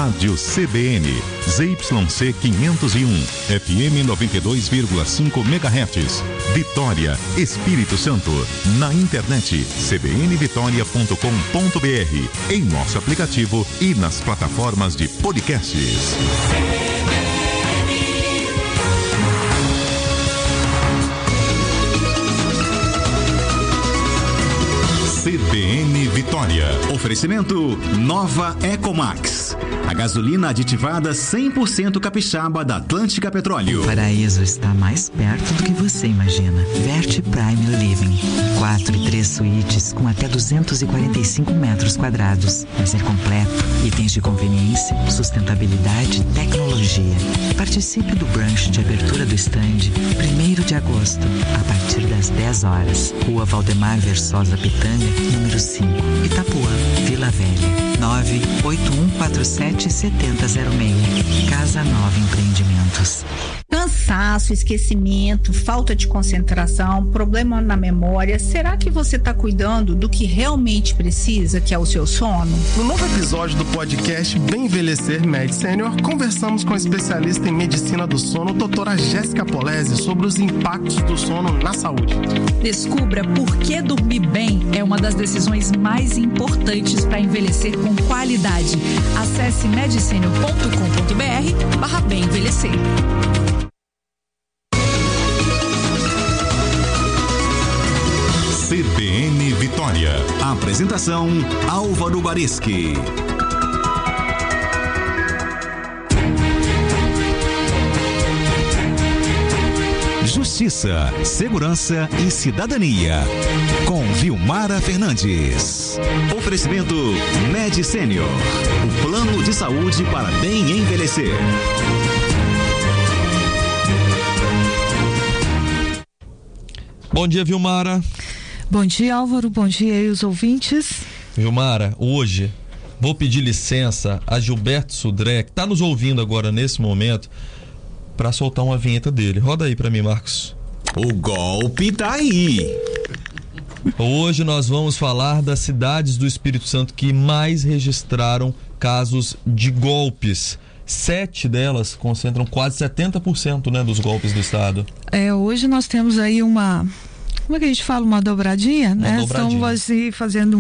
Rádio CBN, ZYC 501, FM 92,5 MHz, Vitória, Espírito Santo. Na internet, cbnvitoria.com.br, em nosso aplicativo e nas plataformas de podcasts. CBN Vitória. Oferecimento Nova Ecomax. A gasolina aditivada 100% capixaba da Atlântica Petróleo. O paraíso está mais perto do que você imagina. Verte Prime Living. 4 e 3 suítes com até 245 metros quadrados. Lazer completo, itens de conveniência, sustentabilidade e tecnologia. Participe do brunch de abertura do estande 1º de agosto, a partir das 10 horas. Rua Valdemar Versosa Pitanga, número 5, Itapuã, Vila Velha. 981477006. Casa Nova Empreendimentos. Cansaço, esquecimento, falta de concentração, problema na memória. Será que você está cuidando do que realmente precisa, que é o seu sono? No novo episódio do podcast Bem Envelhecer Med Senior, conversamos com a especialista em medicina do sono, doutora Jéssica Polese, sobre os impactos do sono na saúde. Descubra por que dormir bem é uma das decisões mais importantes para envelhecer com qualidade. Acesse medsenior.com.br/bem envelhecer. CBN Vitória. Apresentação Álvaro Barischi. Justiça, Segurança e Cidadania. Com Vilmara Fernandes. Oferecimento Med Senior. O plano de saúde para bem envelhecer. Bom dia, Vilmara. Bom dia, Álvaro. Bom dia aí os ouvintes. Vilmara, hoje vou pedir licença a Gilberto Sudré, que está nos ouvindo agora nesse momento, para soltar uma vinheta dele. Roda aí para mim, Marcos. O golpe tá aí. Hoje nós vamos falar das cidades do Espírito Santo que mais registraram casos de golpes. 7 delas concentram quase 70%, né, dos golpes do estado. Hoje nós temos aí como é que a gente fala? Uma dobradinha, né? Estamos assim, fazendo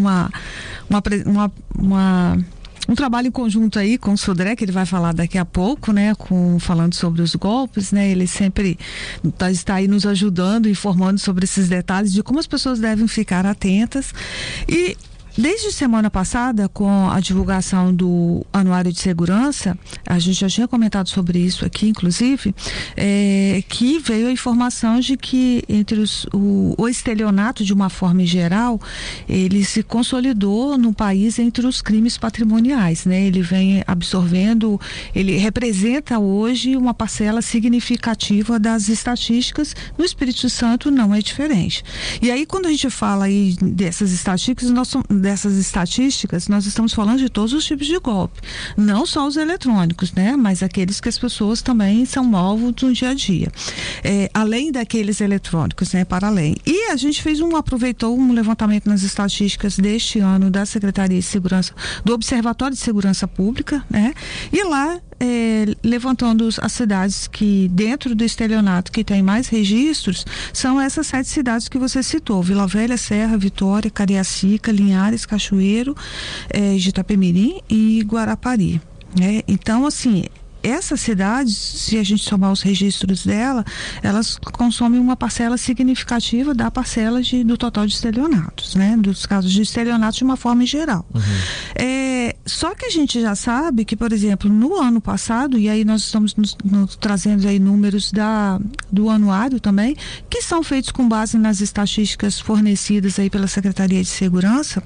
um trabalho em conjunto aí com o Sudré, que ele vai falar daqui a pouco, né? Falando sobre os golpes, né? Ele sempre está aí nos ajudando, informando sobre esses detalhes de como as pessoas devem ficar atentas. E desde semana passada, com a divulgação do Anuário de Segurança, a gente já tinha comentado sobre isso aqui, inclusive, que veio a informação de que entre o estelionato, de uma forma em geral, ele se consolidou no país entre os crimes patrimoniais, né? Ele vem absorvendo, ele representa hoje uma parcela significativa das estatísticas. No Espírito Santo não é diferente. E aí, quando a gente fala aí dessas estatísticas, nós estamos falando de todos os tipos de golpe, não só os eletrônicos, né? Mas aqueles que as pessoas também são alvo no dia a dia, além daqueles eletrônicos, né? Para além. E a gente aproveitou um levantamento nas estatísticas deste ano da Secretaria de Segurança, do Observatório de Segurança Pública, né? E lá levantando as cidades que, dentro do estelionato, que tem mais registros, são essas 7 cidades que você citou: Vila Velha, Serra, Vitória, Cariacica, Linhares, Cachoeiro, de Itapemirim e Guarapari, né? Então, assim, essas cidades, se a gente somar os registros dela, elas consomem uma parcela significativa da parcela do total de estelionatos, né? Dos casos de estelionato de uma forma em geral. Uhum. Só que a gente já sabe que, por exemplo, no ano passado, e aí nós estamos trazendo aí números do anuário também, que são feitos com base nas estatísticas fornecidas aí pela Secretaria de Segurança,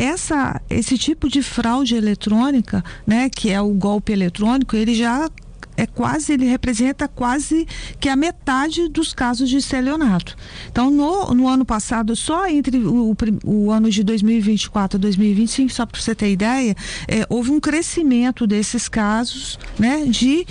esse tipo de fraude eletrônica, né, que é o golpe eletrônico, ele já ele representa quase que a metade dos casos de estelionato. Então, no ano passado, só entre o ano de 2024 e 2025, só para você ter ideia, houve um crescimento desses casos, né, de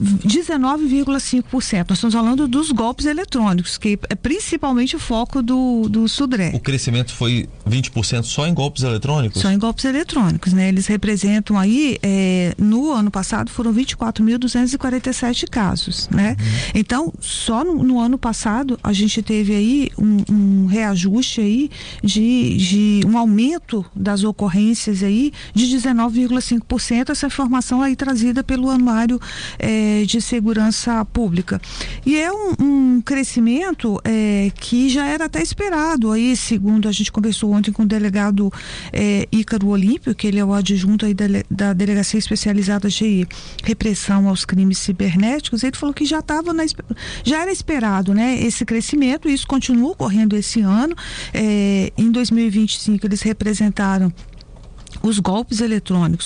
19,5%. Nós estamos falando dos golpes eletrônicos, que é principalmente o foco do Sudrec. O crescimento foi 20% só em golpes eletrônicos? Só em golpes eletrônicos, né? Eles representam aí, no ano passado foram 24.247 casos, né? Então, só no ano passado a gente teve aí um reajuste aí de um aumento das ocorrências aí de 19,5%, essa informação aí trazida pelo Anuário de Segurança Pública. E é um crescimento que já era até esperado aí, segundo a gente conversou ontem com o delegado Ícaro Olímpio, que ele é o adjunto aí da Delegacia Especializada de Repressão aos Crimes Cibernéticos. Ele falou que já era esperado, né, esse crescimento, e isso continua ocorrendo esse ano. Em 2025 eles representaram, os golpes eletrônicos,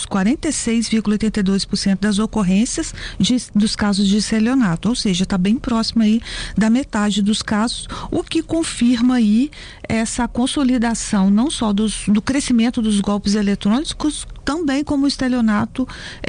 46,82% das ocorrências dos casos de estelionato, ou seja, está bem próximo aí da metade dos casos, o que confirma aí essa consolidação não só do crescimento dos golpes eletrônicos, também como o estelionato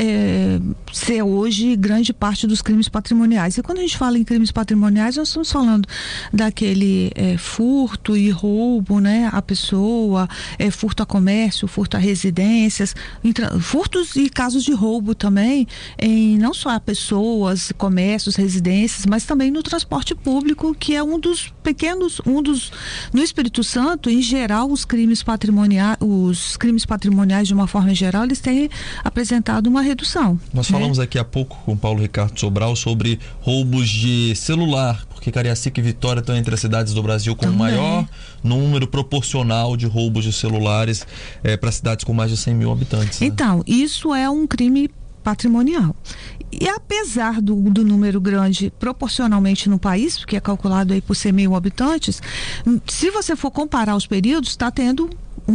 ser hoje grande parte dos crimes patrimoniais. E quando a gente fala em crimes patrimoniais, nós estamos falando daquele furto e roubo, né, à pessoa, furto a comércio, furto a residências, furtos e casos de roubo também, não só a pessoas, comércios, residências, mas também no transporte público, que é um dos pequenos, no Espírito Santo, em geral, os crimes patrimoniais de uma forma geral, eles têm apresentado uma redução. Nós falamos aqui há pouco com o Paulo Ricardo Sobral sobre roubos de celular, porque Cariacica e Vitória estão entre as cidades do Brasil com o maior número proporcional de roubos de celulares para cidades com mais de 100 mil habitantes. Então, isso é um crime patrimonial. E apesar do número grande proporcionalmente no país, que é calculado aí por 100 mil habitantes, se você for comparar os períodos, está tendo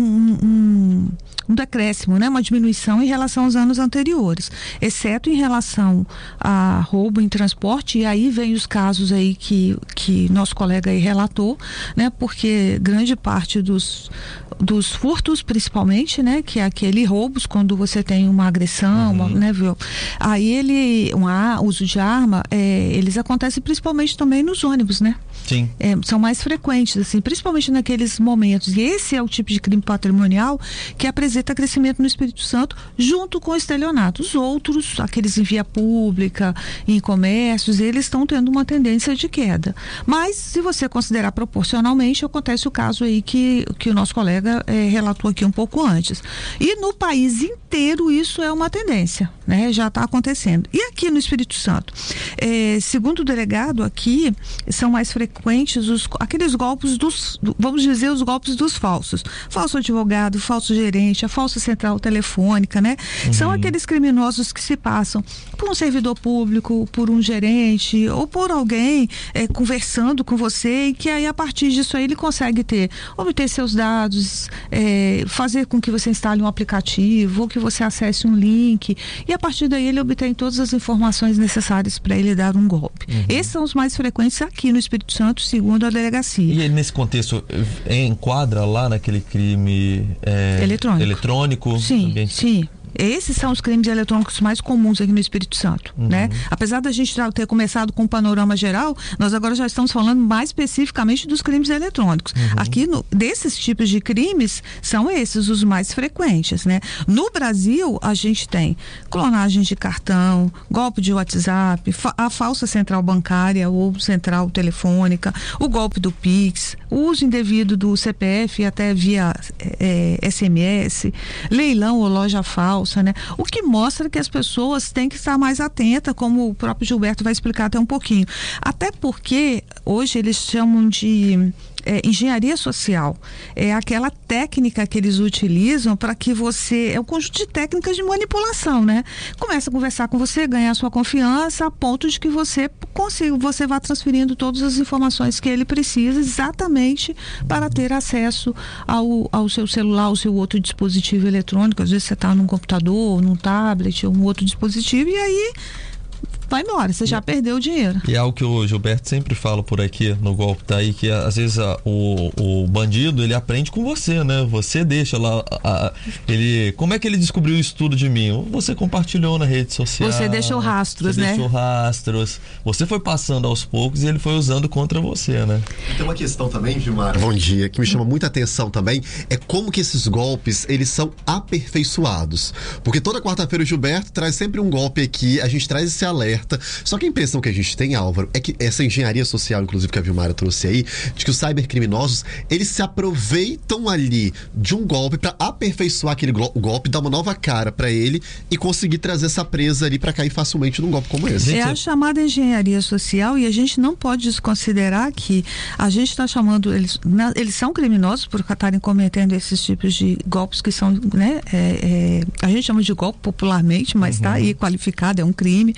um decréscimo, né? Uma diminuição em relação aos anos anteriores, exceto em relação a roubo em transporte. E aí vem os casos aí que nosso colega aí relatou, né? Porque grande parte dos furtos, principalmente, né? Que é aquele roubos quando você tem uma agressão, né? Viu? Aí uso de arma, eles acontecem principalmente também nos ônibus, né? Sim. São mais frequentes, assim, principalmente naqueles momentos. E esse é o tipo de crime patrimonial que apresenta crescimento no Espírito Santo, junto com o estelionato. Os outros, aqueles em via pública, em comércios, eles estão tendo uma tendência de queda. Mas, se você considerar proporcionalmente, acontece o caso aí que o nosso colega relatou aqui um pouco antes. E no país inteiro isso é uma tendência, né? Já está acontecendo. E aqui no Espírito Santo, segundo o delegado aqui, são mais frequentes aqueles golpes vamos dizer, os golpes dos falsos. Falso advogado, falso gerente, a falsa central telefônica, né? São aqueles criminosos que se passam por um servidor público, por um gerente ou por alguém conversando com você, e que aí a partir disso aí ele consegue obter seus dados, fazer com que você instale um aplicativo ou que você acesse um link, e a partir daí ele obtém todas as informações necessárias para ele dar um golpe. Esses são os mais frequentes aqui no Espírito Santo, segundo a delegacia. E nesse contexto, enquadra lá naquele crime eletrônico? Sim, sim. Esses são os crimes eletrônicos mais comuns aqui no Espírito Santo, né? Apesar da gente ter começado com um panorama geral, nós agora já estamos falando mais especificamente dos crimes eletrônicos. Aqui, desses tipos de crimes, são esses os mais frequentes, né? No Brasil, a gente tem clonagem de cartão, golpe de WhatsApp, a falsa central bancária ou central telefônica, o golpe do Pix, o uso indevido do CPF até via SMS, leilão ou loja falsa, né? O que mostra que as pessoas têm que estar mais atentas, como o próprio Gilberto vai explicar até um pouquinho. Até porque hoje eles chamam de engenharia social. É aquela técnica que eles utilizam para que é um conjunto de técnicas de manipulação, né? Começa a conversar com você, ganhar sua confiança, a ponto de que você vá transferindo todas as informações que ele precisa, exatamente para ter acesso ao seu celular, ao seu outro dispositivo eletrônico. Às vezes você está num computador, num tablet ou um outro dispositivo, e aí vai embora, você já perdeu o dinheiro. E é algo que o Gilberto sempre fala por aqui no golpe daí, que às vezes o bandido, ele aprende com você, né? Você deixa lá, como é que ele descobriu isso tudo de mim? Você compartilhou na rede social. Você deixou rastros, né? Deixou rastros. Você foi passando aos poucos e ele foi usando contra você, né? Tem uma questão também, Gilmar, bom dia, que me chama muita atenção também, é como que esses golpes, eles são aperfeiçoados. Porque toda quarta-feira o Gilberto traz sempre um golpe aqui, a gente traz esse alerta. Só que a impressão que a gente tem, Álvaro, é que essa engenharia social, inclusive, que a Vilmara trouxe aí, de que os cybercriminosos, eles se aproveitam ali de um golpe para aperfeiçoar aquele golpe, dar uma nova cara para ele e conseguir trazer essa presa ali para cair facilmente num golpe como esse. É a chamada engenharia social, e a gente não pode desconsiderar que a gente está chamando, eles são criminosos por estarem cometendo esses tipos de golpes que são, né, a gente chama de golpe popularmente, mas está aí qualificado, é um crime.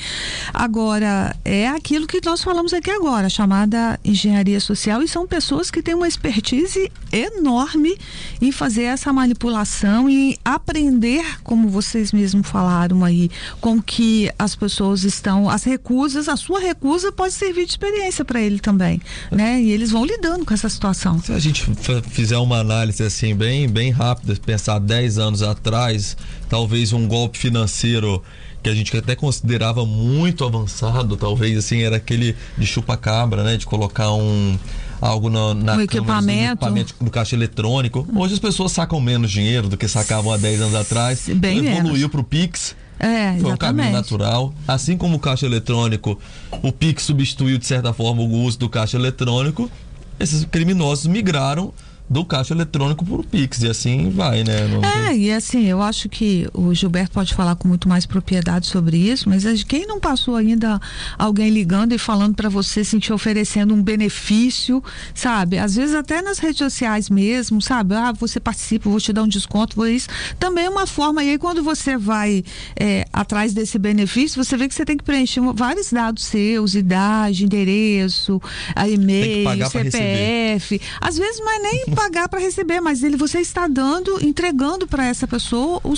Agora, é aquilo que nós falamos aqui agora, chamada engenharia social, e são pessoas que têm uma expertise enorme em fazer essa manipulação e aprender, como vocês mesmos falaram aí, com que as pessoas estão, a sua recusa pode servir de experiência para ele também, né? E eles vão lidando com essa situação. Se a gente fizer uma análise assim bem rápida, pensar 10 anos atrás, talvez um golpe financeiro que a gente até considerava muito avançado, talvez assim, era aquele de chupa-cabra, né? De colocar algo na equipamento do caixa eletrônico. Hoje as pessoas sacam menos dinheiro do que sacavam há 10 anos atrás. Bem evoluiu para o Pix. Foi um caminho natural. Assim como o caixa eletrônico, o Pix substituiu de certa forma o uso do caixa eletrônico. Esses criminosos migraram do caixa eletrônico por Pix, e assim vai, né? E assim, eu acho que o Gilberto pode falar com muito mais propriedade sobre isso, mas quem não passou ainda alguém ligando e falando para você, assim, te oferecendo um benefício, sabe? Às vezes até nas redes sociais mesmo, sabe? Você participa, vou te dar um desconto, vou isso. Também é uma forma, e aí quando você vai atrás desse benefício, você vê que você tem que preencher vários dados seus, idade, endereço, e-mail, CPF. Às vezes não é nem pagar para receber, mas você está entregando para essa pessoa os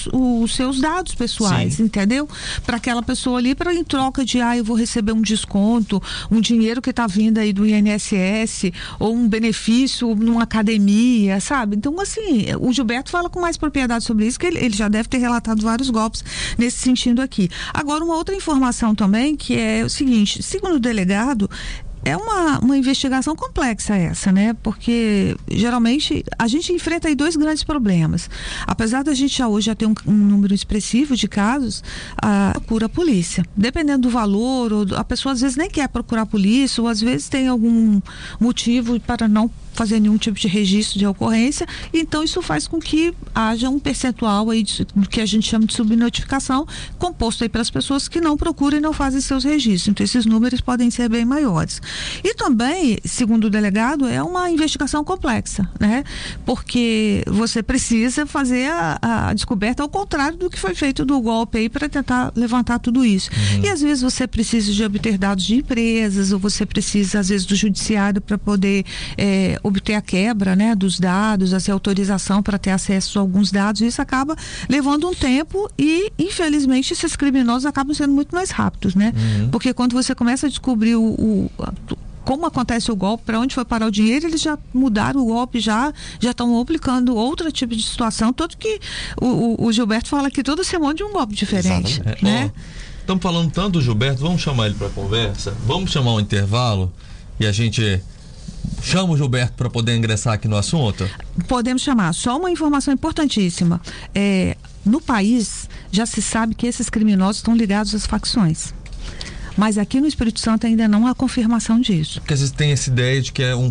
seus dados pessoais, sim, entendeu? Para aquela pessoa ali, em troca de eu vou receber um desconto, um dinheiro que está vindo aí do INSS, ou um benefício numa academia, sabe? Então, assim, o Gilberto fala com mais propriedade sobre isso, que ele já deve ter relatado vários golpes nesse sentido aqui. Agora, uma outra informação também, que é o seguinte, segundo o delegado, é uma investigação complexa essa, né? Porque geralmente a gente enfrenta aí dois grandes problemas. Apesar da gente hoje já ter um número expressivo de casos, procura a polícia. Dependendo do valor, ou a pessoa às vezes nem quer procurar a polícia, ou às vezes tem algum motivo para não fazer nenhum tipo de registro de ocorrência, então isso faz com que haja um percentual aí do que a gente chama de subnotificação, composto aí pelas pessoas que não procuram e não fazem seus registros. Então esses números podem ser bem maiores. E também, segundo o delegado, é uma investigação complexa, né? Porque você precisa fazer a descoberta ao contrário do que foi feito do golpe aí para tentar levantar tudo isso. E às vezes você precisa de obter dados de empresas, ou você precisa às vezes do judiciário para poder obter a quebra, né, dos dados, essa autorização para ter acesso a alguns dados. Isso acaba levando um tempo e, infelizmente, esses criminosos acabam sendo muito mais rápidos, né? Porque quando você começa a descobrir como acontece o golpe, para onde foi parar o dinheiro, eles já mudaram o golpe, já estão aplicando outro tipo de situação, tanto que o Gilberto fala que toda semana de um golpe diferente, né? Estamos falando tanto do Gilberto, vamos chamar ele para conversa, vamos chamar um intervalo e a gente chama o Gilberto para poder ingressar aqui no assunto? Podemos chamar. Só uma informação importantíssima. No país, já se sabe que esses criminosos estão ligados às facções. Mas aqui no Espírito Santo ainda não há confirmação disso. Porque às vezes tem essa ideia de que é um